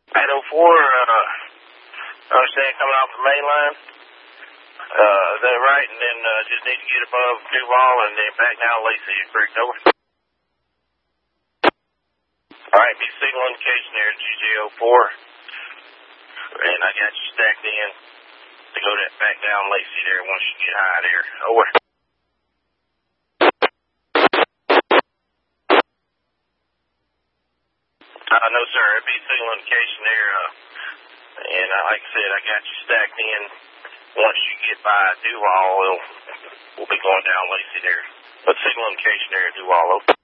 804, understand coming off the main line. Is that right? And then just need to get above Duval and then back down Lacey Creek. Over. Alright, be signal indication there at GJ04. And I got you stacked in to go that back down Lacey there once you get high there. Over. No, sir. It'd be signal indication there. And like I said, I got you stacked in. Once you get by Duval, we'll be going down Lacey there. But signal indication there at Duval.